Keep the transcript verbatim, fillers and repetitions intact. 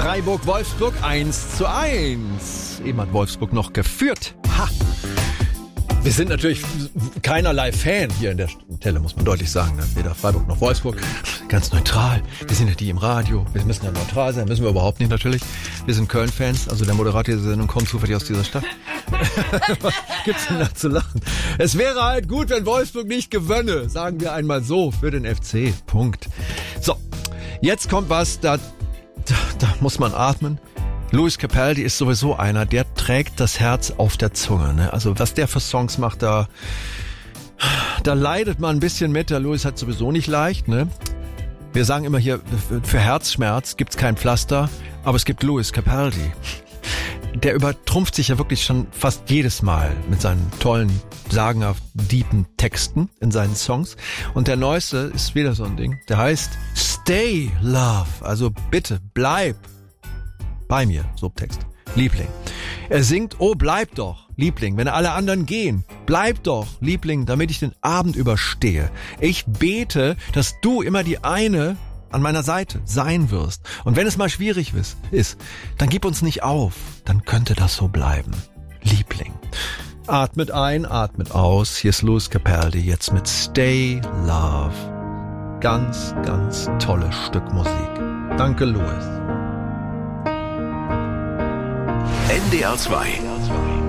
Freiburg-Wolfsburg eins zu eins. Eben hat Wolfsburg noch geführt. Ha! Wir sind natürlich keinerlei Fan hier in der Stelle, muss man deutlich sagen. Weder Freiburg noch Wolfsburg. Ganz neutral. Wir sind ja die im Radio. Wir müssen ja neutral sein. Müssen wir überhaupt nicht natürlich. Wir sind Köln-Fans. Also der Moderator dieser Sendung kommt zufällig aus dieser Stadt. Was gibt's denn da zu lachen? Es wäre halt gut, wenn Wolfsburg nicht gewönne. Sagen wir einmal so für den F C. Punkt. So, jetzt kommt was, da, da, da muss man atmen. Lewis Capaldi ist sowieso einer, der trägt das Herz auf der Zunge. Ne? Also was der für Songs macht, da, da leidet man ein bisschen mit. Der Lewis hat sowieso nicht leicht. Ne? Wir sagen immer hier, für Herzschmerz gibt's kein Pflaster, aber es gibt Lewis Capaldi. Der übertrumpft sich ja wirklich schon fast jedes Mal mit seinen tollen, sagenhaft deepen Texten in seinen Songs. Und der neueste ist wieder so ein Ding. Der heißt Stay Love. Also bitte, bleib bei mir, Subtext. Liebling. Er singt, oh, bleib doch, Liebling, wenn alle anderen gehen. Bleib doch, Liebling, damit ich den Abend überstehe. Ich bete, dass du immer die eine an meiner Seite sein wirst. Und wenn es mal schwierig ist, dann gib uns nicht auf. Dann könnte das so bleiben. Liebling. Atmet ein, atmet aus. Hier ist Lewis Capaldi jetzt mit Stay Love. Ganz, ganz tolles Stück Musik. Danke, Lewis. N D R zwei.